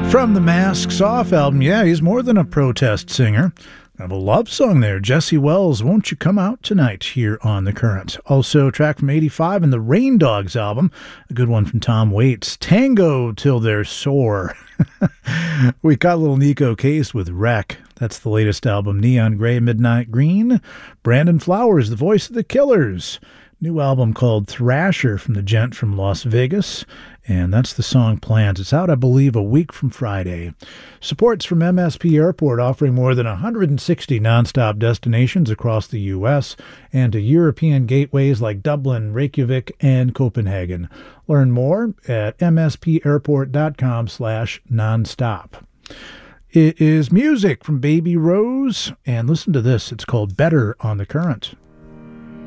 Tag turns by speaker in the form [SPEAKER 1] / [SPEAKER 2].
[SPEAKER 1] From the Masks Off album, yeah, he's more than a protest singer. I have a love song there, Jesse Wells, Won't You Come Out Tonight, here on The Current. Also, a track from 85 in the Rain Dogs album, a good one from Tom Waits, Tango Till They're Sore. We got a little Nico Case with Wreck. That's the latest album, Neon Gray, Midnight Green. Brandon Flowers, the voice of the Killers. New album called Thrasher from the gent from Las Vegas. And that's the song Plans. It's out, I believe, a week from Friday. Support's from MSP Airport, offering more than 160 nonstop destinations across the U.S. and to European gateways like Dublin, Reykjavik, and Copenhagen. Learn more at mspairport.com/nonstop. It is music from Baby Rose, and listen to this. It's called Better on The Current.